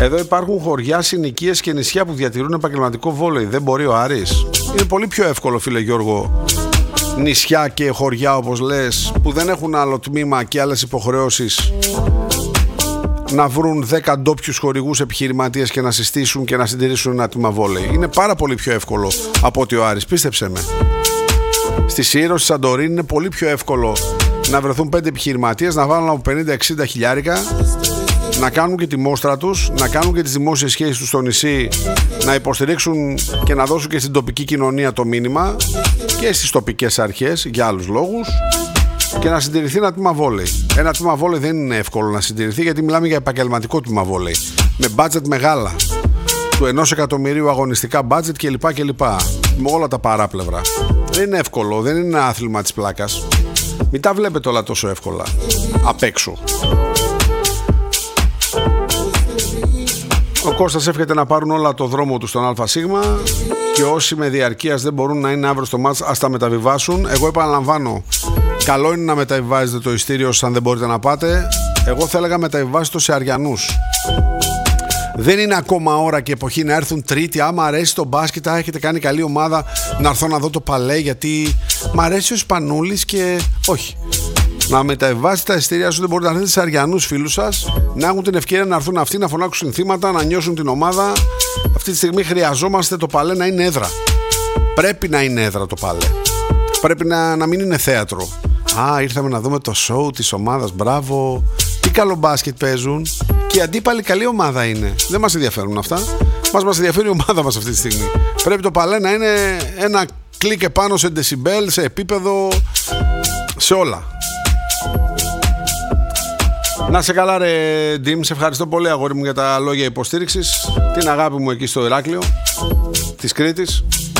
Εδώ υπάρχουν χωριά, συνοικίες και νησιά που διατηρούν επαγγελματικό βόλεϊ. Δεν μπορεί ο Άρης? Είναι πολύ πιο εύκολο, φίλε Γιώργο, νησιά και χωριά όπως λες, που δεν έχουν άλλο τμήμα και άλλες υποχρεώσεις, να βρουν 10 ντόπιους χορηγούς επιχειρηματίες και να συστήσουν και να συντηρήσουν ένα τμήμα βόλεϊ. Είναι πάρα πολύ πιο εύκολο από ότι ο Άρης, πίστεψε με. Στη Σύρο, στη Σαντορίνη είναι πολύ πιο εύκολο να βρεθούν 5 επιχειρηματίες, να βάλουν από 50-60 χιλιάρικα, να κάνουν και τη μόστρα τους, να κάνουν και τις δημόσιες σχέσεις τους στο νησί, να υποστηρίξουν και να δώσουν και στην τοπική κοινωνία το μήνυμα και στις τοπικές αρχές για άλλους λόγους, και να συντηρηθεί ένα τμήμα βόλεϊ. Ένα τμήμα βόλεϊ δεν είναι εύκολο να συντηρηθεί, γιατί μιλάμε για επαγγελματικό τμήμα βόλεϊ με μπάτζετ μεγάλα, του 1 εκατομμυρίου αγωνιστικά μπάτζετ κλπ. Με όλα τα παράπλευρα. Δεν είναι εύκολο, δεν είναι ένα άθλημα της πλάκας. Μην τα βλέπετε όλα τόσο εύκολα απ' έξω. Ο Κώστας εύχεται να πάρουν όλα το δρόμο του στον ΑΣ, και όσοι με διαρκείας δεν μπορούν να είναι αύριο στο μάτς, ας τα μεταβιβάσουν. Εγώ επαναλαμβάνω, καλό είναι να μεταβιβάζετε το ειστήριο αν δεν μπορείτε να πάτε. Εγώ θα έλεγα μεταβιβάστε το σε Αριανούς. Δεν είναι ακόμα ώρα και εποχή να έρθουν Τρίτη. Άμα αρέσει το μπάσκετ, έχετε κάνει καλή ομάδα, να έρθω να δω το Παλέ, γιατί μ' αρέσει ο Σπανούλης και όχι. Να μεταβιβάσετε τα ειστήρια σου, δεν μπορείτε να έρθετε σε Αριανούς φίλους σας, να έχουν την ευκαιρία να έρθουν αυτοί, να φωνάξουν συνθήματα, να νιώσουν την ομάδα. Αυτή τη στιγμή χρειαζόμαστε το Παλέ να είναι έδρα. Πρέπει να είναι έδρα το Παλέ. Πρέπει να μην είναι θέατρο. Ήρθαμε να δούμε το show της ομάδας, μπράβο. Τι καλό μπάσκετ παίζουν. Και η αντίπαλη καλή ομάδα είναι. Δεν μας ενδιαφέρουν αυτά. Μας ενδιαφέρει η ομάδα μας αυτή τη στιγμή. Πρέπει το Παλέ να είναι ένα κλικ επάνω σε δεσιμπέλ, σε επίπεδο, σε όλα. Να σε καλά ρε Ντίμ, σε ευχαριστώ πολύ αγόρι μου για τα λόγια υποστήριξης, την αγάπη μου εκεί στο Ηράκλειο της Κρήτης.